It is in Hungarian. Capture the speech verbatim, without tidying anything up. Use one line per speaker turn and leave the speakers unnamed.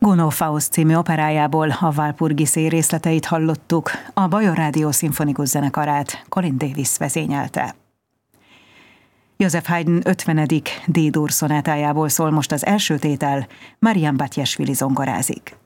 Gounod Faust című operájából a Walpurgis részleteit hallottuk, a Bajor Rádió szimfonikus zenekarát Colin Davis vezényelte. József Haydn ötvenedik D-dur szonátájából szól most az első tétel, Marian Batiashvili zongorázik.